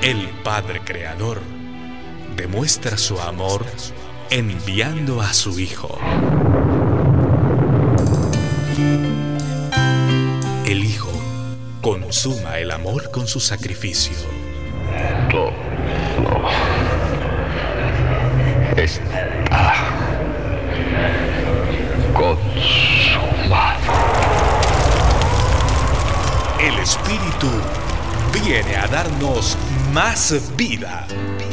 El Padre Creador demuestra su amor enviando a su Hijo. El Hijo consuma el amor con su sacrificio. Todo está consumado. El Espíritu viene a darnos más vida.